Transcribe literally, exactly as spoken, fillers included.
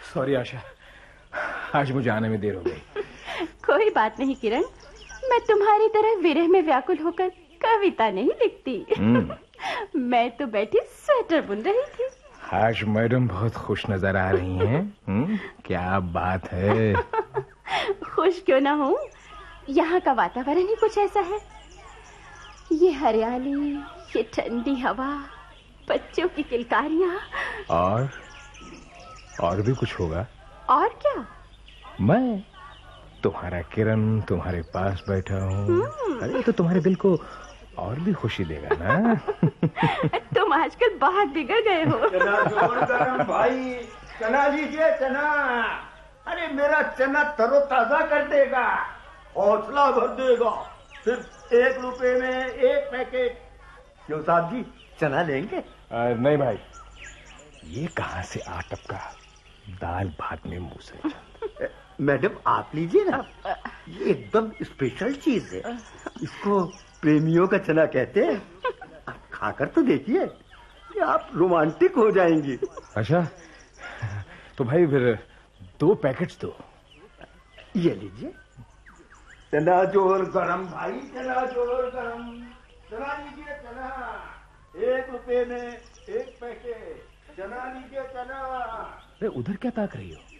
Sorry आशा, आज मुझे आने में देर हो गई। कोई बात नहीं किरण, मैं तुम्हारी तरह विरह में व्याकुल होकर कविता नहीं लिखती। मैं तो बैठी स्वेटर बुन रही थी। आज मैडम बहुत खुश नजर आ रही हैं। क्या बात है। खुश क्यों ना हूँ, यहाँ का वातावरण ही कुछ ऐसा है। ये हरियाली, ये ठंडी हवा, बच्चों की किलकारियाँ। और और भी कुछ होगा। और क्या? मैं तुम्हारा किरण तुम्हारे पास बैठा हूँ। अरे तो तुम्हारे दिल को और भी खुशी देगा ना। तुम आजकल बहुत बिगड़ गए हो। चना जोर गरम भाई, चना लीजिए चना। अरे मेरा चना तरोताजा कर देगा, हौसला भर देगा। सिर्फ एक रुपए में एक पैकेट। क्यों साहब जी, चना लेंगे? आ, नहीं भाई, ये कहाँ से आ टपका दाल भात में मुंह से। मैडम आप लीजिए ना, ये एकदम स्पेशल चीज है। इसको प्रेमियों का चना कहते हैं। आप खाकर तो देखिए, आप रोमांटिक हो जाएंगी। अच्छा तो भाई फिर दो पैकेट्स दो। ये लीजिए। चना जोर गरम भाई, चना जोर गरम। चना लीजिए चना, एक रुपए में एक पैकेट। चना लीजिए चना। अरे उधर क्या ताक रही हो?